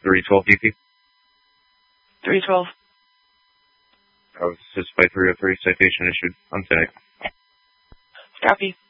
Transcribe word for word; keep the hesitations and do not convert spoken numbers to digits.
three twelve D P. three twelve. I was assisted by three oh three, citation issued. I'm tag. Copy.